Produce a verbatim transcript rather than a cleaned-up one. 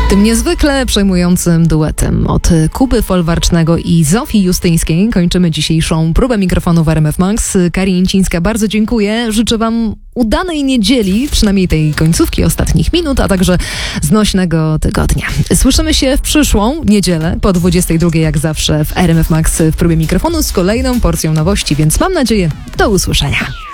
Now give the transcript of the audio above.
Tym niezwykle przejmującym duetem od Kuby Folwarcznego i Zofii Justyńskiej kończymy dzisiejszą próbę mikrofonu w R M F Max. Kari Jęcińska, bardzo dziękuję. Życzę wam udanej niedzieli, przynajmniej tej końcówki ostatnich minut, a także znośnego tygodnia. Słyszymy się w przyszłą niedzielę po dwudziestej drugiej jak zawsze w R M F Max w próbie mikrofonu z kolejną porcją nowości, więc mam nadzieję do usłyszenia.